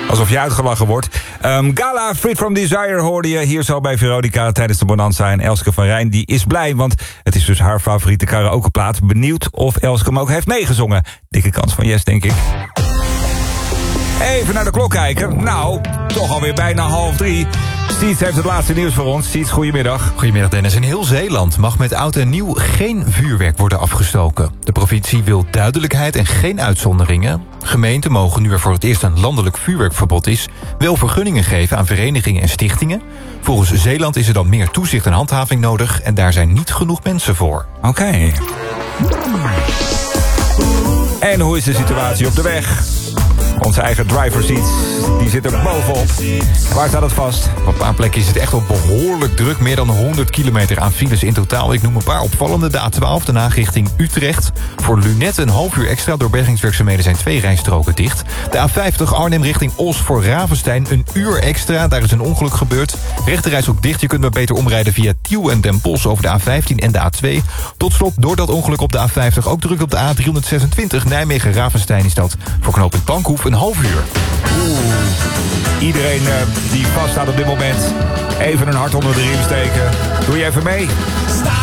Alsof je uitgelachen wordt. Gala, Free From Desire hoorde je hier zo bij Veronica tijdens de Bonanza. En Elske van Rijn die is blij, want het is dus haar favoriete karaokeplaat. Benieuwd of Elske hem ook heeft meegezongen. Dikke kans van yes, denk ik. Even naar de klok kijken. Nou, toch alweer bijna 2:30. Stiets heeft het laatste nieuws voor ons. Stiets, goedemiddag. Goedemiddag Dennis. In heel Zeeland mag met oud en nieuw geen vuurwerk worden afgestoken. De provincie wil duidelijkheid en geen uitzonderingen. Gemeenten mogen, nu er voor het eerst een landelijk vuurwerkverbod is, wel vergunningen geven aan verenigingen en stichtingen. Volgens Zeeland is er dan meer toezicht en handhaving nodig en daar zijn niet genoeg mensen voor. Oké. En hoe is de situatie op de weg? Onze eigen driver seat, die zit er bovenop. Waar staat het vast? Op een paar plekken is het echt wel behoorlijk druk. Meer dan 100 kilometer aan files in totaal. Ik noem een paar opvallende. De A12, Den Haag richting Utrecht. Voor Lunetten een half uur extra. Door bergingswerkzaamheden zijn 2 rijstroken dicht. De A50 Arnhem richting Os voor Ravenstein een uur extra. Daar is een ongeluk gebeurd. Rechterreis ook dicht. Je kunt maar beter omrijden via Tiel en Den Bosch over de A15 en de A2. Tot slot, door dat ongeluk op de A50 ook druk op de A326. Nijmegen-Ravenstein is dat. Voor knooppunt Bankhoef een half uur. Iedereen die vaststaat op dit moment, even een hart onder de riem steken. Doe je even mee?